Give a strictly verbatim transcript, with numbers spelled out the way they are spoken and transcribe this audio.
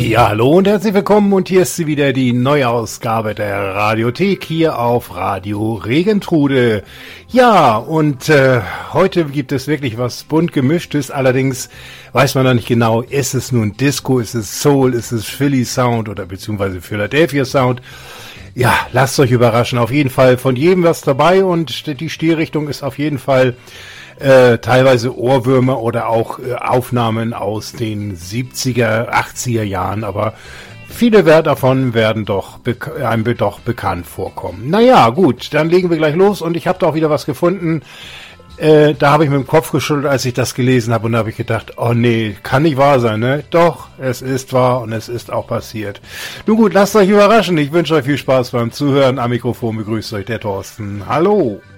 Ja, hallo und herzlich willkommen und hier ist sie wieder, die neue Ausgabe der Radiothek hier auf Radio Regentrude. Ja, und äh, heute gibt es wirklich was bunt gemischtes, allerdings weiß man noch nicht genau, ist es nun Disco, ist es Soul, ist es Philly Sound oder beziehungsweise Philadelphia Sound. Ja, lasst euch überraschen, auf jeden Fall von jedem was dabei und die Stilrichtung ist auf jeden Fall Äh, teilweise Ohrwürmer oder auch äh, Aufnahmen aus den siebziger, achtziger Jahren, aber viele davon werden doch bek- einem doch bekannt vorkommen. Naja, gut, dann legen wir gleich los und ich habe da auch wieder was gefunden. Äh, da habe ich mit dem Kopf geschüttelt, als ich das gelesen habe und da habe ich gedacht, oh nee, kann nicht wahr sein, ne? Doch, es ist wahr und es ist auch passiert. Nun gut, lasst euch überraschen. Ich wünsche euch viel Spaß beim Zuhören. Am Mikrofon begrüßt euch der Thorsten. Hallo!